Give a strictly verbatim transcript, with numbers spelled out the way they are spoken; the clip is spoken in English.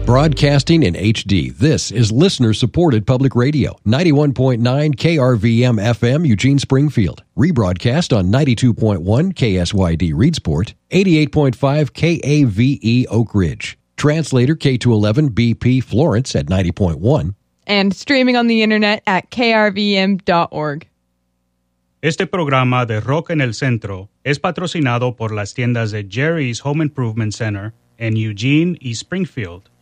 Broadcasting in H D, this is listener-supported public radio, ninety-one point nine K R V M F M, Eugene, Springfield. Rebroadcast on ninety-two point one K S Y D, Reedsport, eighty-eight point five K A V E, Oak Ridge. Translator K two eleven B P, Florence at ninety point one. And streaming on the internet at K R V M dot org. Este programa de Rock en el Centro es patrocinado por las tiendas de Jerry's Home Improvement Center en Eugene y Springfield.